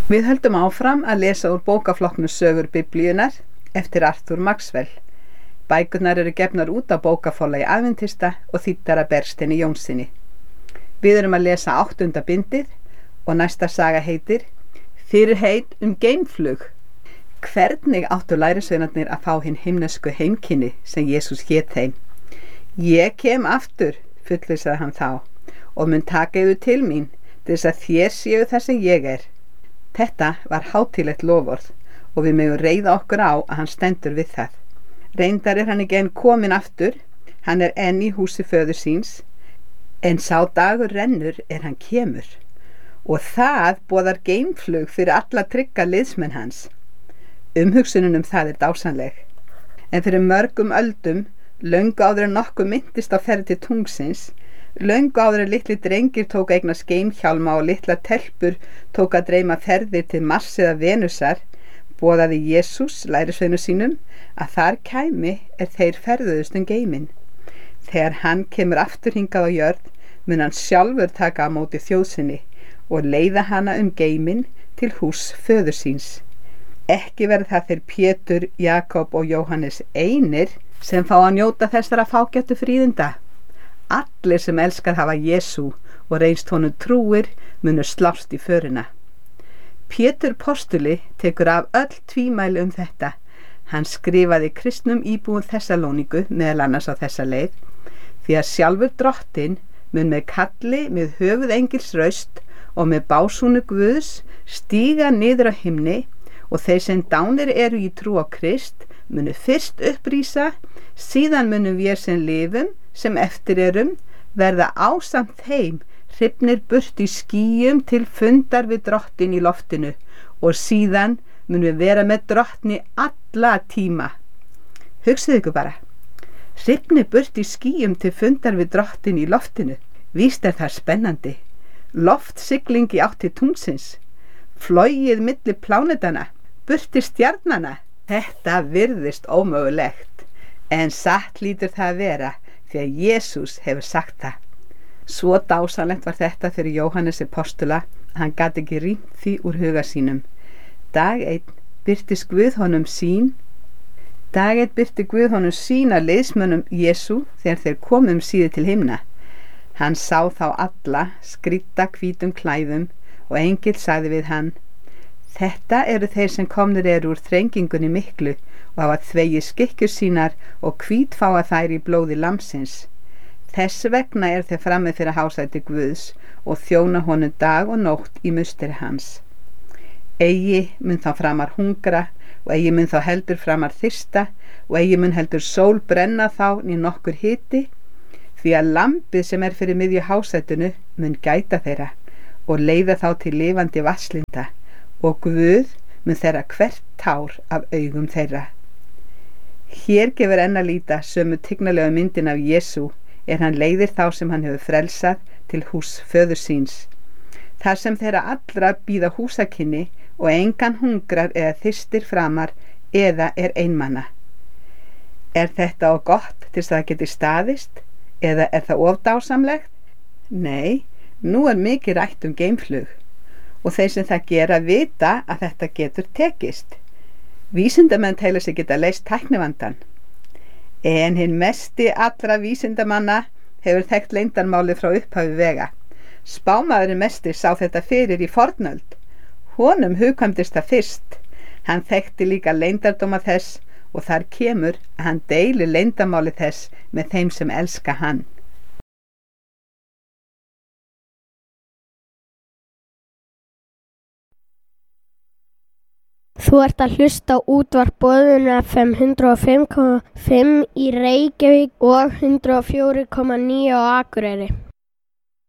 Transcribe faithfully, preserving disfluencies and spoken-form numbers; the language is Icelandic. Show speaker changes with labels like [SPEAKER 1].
[SPEAKER 1] Við höldum áfram að lesa úr bókaflokknum Sögur Biblíunnar eftir Arthur Maxwell. Bækurnar eru gefnar út á bókaforlagi Aðventista og þýddar af Bergsteini Jónssyni. Við erum að lesa áttunda bindið og næsta saga heitir Fyrirheit um geimflug. Hvernig áttu lærisveinarnir að fá hinn himnesku heimkynni sem Jesús hét þeim? Ég kem aftur, fullvissaði hann þá, og mun taka yður til mín til þess að þér séu það sem ég er. Þetta var hátíðlegt loforð og við megum reiða okkur á að hann stendur við það. Reyndar er hann ekki enn kominn aftur, hann er enn í húsi föður síns, en sá dagur rennur er hann kemur. Og það boðar geimflug fyrir alla trygga liðsmenn hans. Umhugsunin um það er dásamleg. En fyrir mörgum öldum, löngu áður en nokkuð minntist á ferð til tungsins, löngu áður en litli drengir tók að eignast geimhjálma og litla telpur tók að dreyma ferðir til Mars eða Venusar, boðaði Jesús lærisveinu sínum að þar kæmi er þeir ferðuðust um geiminn. Þegar hann kemur aftur hingað á jörð, mun hann sjálfur taka á móti þjóðsinni og leiða hana um geiminn til hús föður síns. Ekki verð það þeir Pétur, Jakob og Jóhannes einir sem fá að njóta þessara fágætu fríðinda. Allir sem elskað hafa Jesú og reynst honum trúir munu slást í förina. Pétur postuli tekur af öll tvímæli um þetta. Hann skrifaði kristnum íbúum Þessalóníku meðal annars á þessa leið, því að sjálfur drottinn mun með kalli með höfuð engils raust og með básúnu Guðs stíga niður á himni, og þeir sem dánir eru í trú á Krist munu fyrst upprísa, síðan munum við sem lifum, sem eftir erum, verða ásamt þeim hrifnir burt í skýjum til fundar við drottinn í loftinu, og síðan munum við vera með drottni alla tíma. Hugsið ykkur bara, hrifnir burt í skýjum til fundar við drottinn í loftinu. Víst er það spennandi. Loftsigling í átt til tungsins, flogið milli plánetana, burt til stjarnana. Þetta virðist ómögulegt, en satt lítur það að vera, því að Jesús hefur sagt það. Svo dásamlegt var þetta fyrir Jóhannesi postula að hann gat ekki rýmt því úr huga sínum. Dag einn birtist Guð honum sín, dag einn birti Guð honum sín að liðsmönnum Jesú þegar þeir komum síðu til himna. Hann sá þá alla skrýdda hvítum klæðum og engill sagði við hann: Þetta eru þeir sem komnir eru úr þrengingunni miklu og hafa þvegið skikkjur sínar og hvítfáa þær í blóði lambsins. Þess vegna er þeir frammi fyrir hásæti Guðs og þjóna honum dag og nótt í musteri hans. Eigi mun þá framar hungra og eigi mun þá heldur framar þyrsta og eigi mun heldur sól brenna þá né nokkur hiti, því að lambið sem er fyrir miðju hásætinu mun gæta þeirra og leiða þá til lifandi vatnslinda, og Guð mun þeirra hvert tár af augum þeirra. Hér gefur enn að líta sömu tignalega myndin af Jesú, er hann leiðir þá sem hann hefur frelsað til hús föður síns. Þar sem þeirra allra bíða húsakinni og engan hungrar eða þyrstir framar eða er einmanna. Er þetta á gott til þess að það geti staðist, eða er það ofdásamlegt? Nei, nú er mikið rætt um geimflug, og þeir sem það gera vita að þetta getur tekist. Vísindamenn telja sig geta leyst tæknivandann. En hinn mesti allra vísindamanna hefur þekkt leyndarmálið frá upphafi vega. Spámaðurinn mesti sá þetta fyrir í fornöld. Honum hugkvæmdist það fyrst. Hann þekkti líka leyndardóma þess og þar kemur að hann deilir leyndarmálið þess með þeim sem elska hann.
[SPEAKER 2] Þú ert að hlusta á útvarp Boðun F M hundrað og fimm komma fimm í Reykjavík og hundrað og fjögur komma níu á Akureyri.